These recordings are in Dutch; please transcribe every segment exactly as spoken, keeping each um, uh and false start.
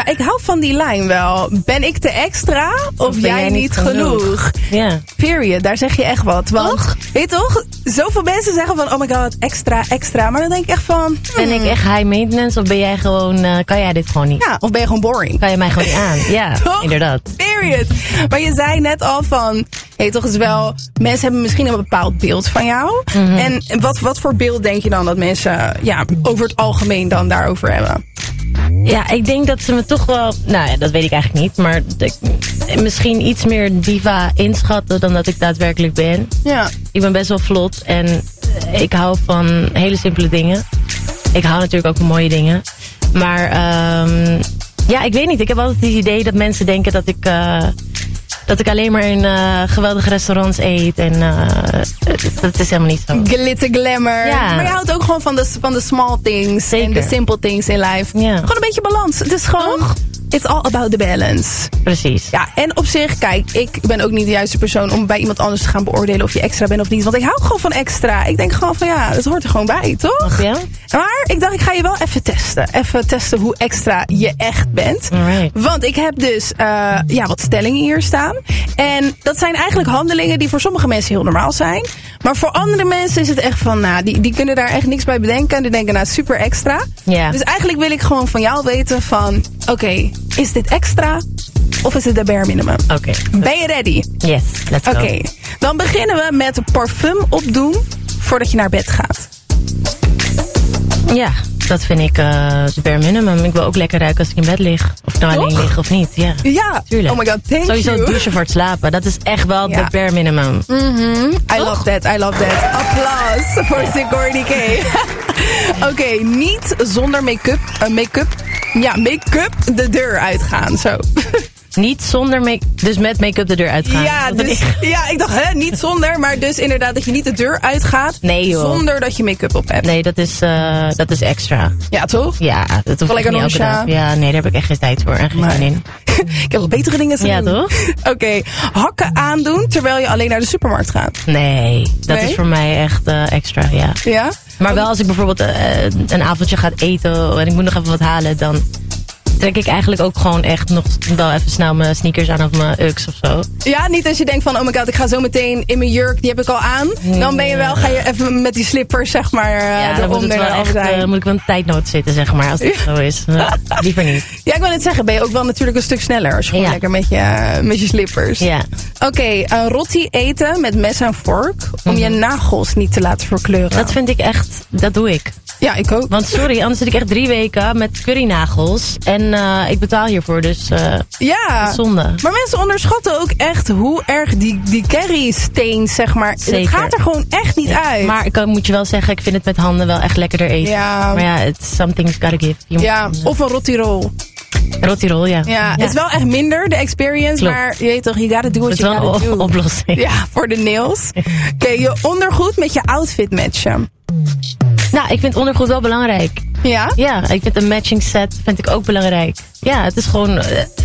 Ja, ik hou van die lijn wel. Ben ik te extra of, of jij, jij niet genoeg? genoeg? Ja. Period, daar zeg je echt wat. Want, toch? Weet je toch, zoveel mensen zeggen van, oh my god, extra, extra. Maar dan denk ik echt van... Hmm. Ben ik echt high maintenance of ben jij gewoon, uh, kan jij dit gewoon niet? Ja, of ben je gewoon boring? Kan je mij gewoon niet aan? Ja, toch? Inderdaad. Period. Maar je zei net al van, hey, toch is wel, mensen hebben misschien een bepaald beeld van jou. Mm-hmm. En wat, wat voor beeld denk je dan dat mensen, ja, over het algemeen dan daarover hebben? Ja, ik denk dat ze me toch wel... Nou ja, dat weet ik eigenlijk niet. Maar de, misschien iets meer diva inschatten dan dat ik daadwerkelijk ben. Ja. Ik ben best wel vlot en ik hou van hele simpele dingen. Ik hou natuurlijk ook van mooie dingen. Maar um, ja, ik weet niet. Ik heb altijd het idee dat mensen denken dat ik... Uh, dat ik alleen maar in uh, geweldige restaurants eet. En uh, dat is helemaal niet zo. Glitter, glamour. Ja. Maar je houdt ook gewoon van de, van de small things. Zeker. En de simple things in life. Ja. Gewoon een beetje balans. Het is gewoon... Oh. It's all about the balance. Precies. Ja, en op zich, kijk, ik ben ook niet de juiste persoon om bij iemand anders te gaan beoordelen of je extra bent of niet. Want ik hou gewoon van extra. Ik denk gewoon van ja, het hoort er gewoon bij, toch? Ja. Maar ik dacht, ik ga je wel even testen. Even testen hoe extra je echt bent. Alright. Want ik heb dus uh, ja, wat stellingen hier staan. En dat zijn eigenlijk handelingen die voor sommige mensen heel normaal zijn. Maar voor andere mensen is het echt van, nou, die, die kunnen daar echt niks bij bedenken. En die denken, nou, super extra. Ja. Dus eigenlijk wil ik gewoon van jou weten van, oké, okay, is dit extra of is het de bare minimum? Oké. Okay. Ben je ready? Yes, let's go. Oké, okay. Dan beginnen we met parfum opdoen voordat je naar bed gaat. Ja, dat vind ik uh, de bare minimum. Ik wil ook lekker ruiken als ik in bed lig. Of ik nou Toch? alleen lig of niet. Ja, ja. Tuurlijk. Oh my god, thank Sowieso you. douchen voor het slapen. Dat is echt wel ja. de bare minimum. Mm-hmm. I love that, I love that. Applaus voor Sigourney K. Oké, okay, niet zonder make-up, uh, make-up, ja, make-up de deur uitgaan. Zo. Niet zonder make dus met make-up de deur uitgaan. Ja, dus, ja, ik dacht, hè, niet zonder, maar dus inderdaad dat je niet de deur uitgaat. Nee, joh. Zonder dat je make-up op hebt. Nee, dat is, uh, dat is extra. Ja, toch? Ja, dat hoeft niet elke dag. Ja, nee, daar heb ik echt geen tijd voor en geen zin in. Ik heb wel betere dingen te ja, doen. Ja, toch? Oké, okay. Hakken aandoen terwijl je alleen naar de supermarkt gaat. Nee, dat nee? is voor mij echt uh, extra, ja. Ja? Maar wel als ik bijvoorbeeld uh, een avondje ga eten en ik moet nog even wat halen, dan trek ik eigenlijk ook gewoon echt nog wel even snel mijn sneakers aan of mijn Uggs of zo. Ja, niet als je denkt van, oh my god, ik ga zo meteen in mijn jurk, die heb ik al aan. Dan ben je wel, ga je even met die slippers, zeg maar, ja, dan moet, het wel echt, uh, moet ik wel een tijdnood zitten, zeg maar, als het zo is. Uh, liever niet. Ja, ik wil net zeggen, ben je ook wel natuurlijk een stuk sneller als je gewoon ja. lekker met je, met je slippers. Ja. Oké, okay, een rotti eten met mes en vork om mm-hmm. je nagels niet te laten verkleuren. Dat vind ik echt, dat doe ik. Ja, ik ook. Want sorry, anders zit ik echt drie weken met currynagels. En uh, ik betaal hiervoor, dus uh, ja, zonde. Maar mensen onderschatten ook echt hoe erg die, die currysteen, zeg maar. Zeker. Het gaat er gewoon echt niet ja, uit. Maar ik moet je wel zeggen, ik vind het met handen wel echt lekkerder eten. Ja. Maar ja, it's something's gotta give. Je ja, moet, uh, of een rotti-roll. Rotti-roll, ja. ja. Ja, het is wel echt minder, de experience. Klopt. Maar je weet toch, you gotta do what you gotta do. Dat is wel een oplossing. Ja, voor de nails. Oké, okay, je ondergoed met je outfit matchen. Nou, ik vind ondergoed wel belangrijk. Ja? Ja, ik vind een matching set vind ik ook belangrijk. Ja, het is gewoon... Uh,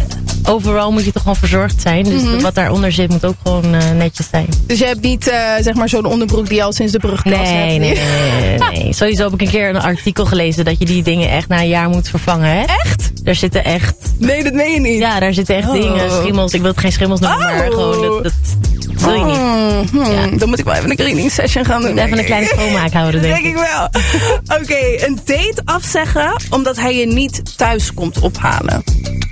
overal moet je toch gewoon verzorgd zijn. Dus mm-hmm. wat daaronder zit moet ook gewoon uh, netjes zijn. Dus je hebt niet, uh, zeg maar, zo'n onderbroek die al sinds de brugklas nee, hebt? Nee, nee, nee, nee, nee. Sowieso heb ik een keer een artikel gelezen dat je die dingen echt na een jaar moet vervangen, hè? Echt? Daar zitten echt... Nee, dat meen je niet. Ja, daar zitten echt oh. dingen, schimmels. Ik wil het geen schimmels noemen, oh. maar gewoon... Dat, dat, dat wil je niet. Oh, hmm. ja. Dan moet ik wel even een cleaning session gaan doen. Even een kleine schoonmaak houden, denk, denk ik. wel. Oké, okay, een date afzeggen omdat hij je niet thuis komt ophalen.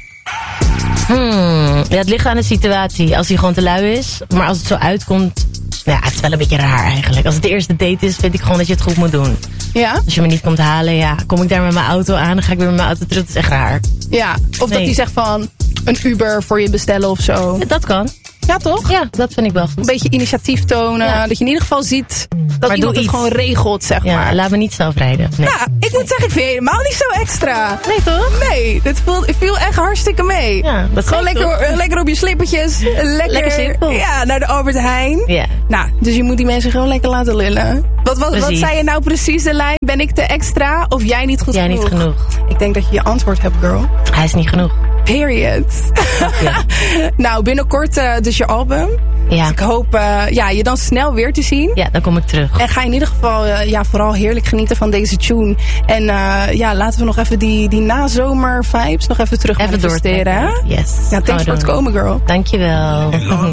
Hmm, ja, het ligt aan de situatie. Als hij gewoon te lui is. Maar als het zo uitkomt... Ja, het is wel een beetje raar eigenlijk. Als het de eerste date is, vind ik gewoon dat je het goed moet doen. Ja? Als je me niet komt halen, ja, kom ik daar met mijn auto aan, dan ga ik weer met mijn auto terug. Dat is echt raar. Ja, of nee. dat hij zegt van een Uber voor je bestellen of zo. Ja, dat kan. Ja, toch? Ja, dat vind ik wel goed. Een beetje initiatief tonen. Ja. Dat je in ieder geval ziet dat maar iemand het gewoon regelt, zeg ja, maar. Laat me niet zelf rijden. Nee. Nou, ik moet zeggen, ik vind je helemaal niet zo extra. Nee, toch? Nee, dit viel, viel echt hartstikke mee. Ja, dat gewoon lekker, lekker op je slippertjes. Lekker, lekker simpel. Ja, naar de Albert Heijn. Ja. Nou, dus je moet die mensen gewoon lekker laten lullen. Wat, wat, wat zei je nou precies de lijn? Ben ik te extra of jij niet goed jij genoeg? Jij niet genoeg. Ik denk dat je je antwoord hebt, girl. Hij is niet genoeg. Period. Ja. Nou, binnenkort uh, dus je album. Ja. Dus ik hoop uh, ja, je dan snel weer te zien. Ja, dan kom ik terug. En ga in ieder geval uh, ja, vooral heerlijk genieten van deze tune. En uh, ja, laten we nog even die, die nazomer vibes nog even terug even manifesteren. Yes. Ja, thanks voor het komen, girl. Dankjewel.